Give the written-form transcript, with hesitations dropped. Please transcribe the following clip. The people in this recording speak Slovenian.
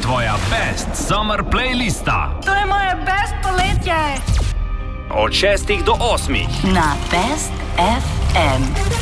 tvoja best summer playlista. To je moje best poletje. Od 6 do 8 na Best FM.